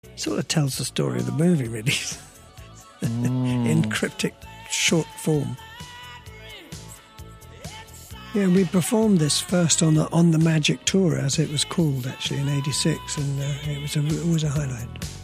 Sort of tells the story of the movie, really, in cryptic short form. Yeah, we performed this first on the Magic Tour, as it was called, actually, in '86, and it was a highlight.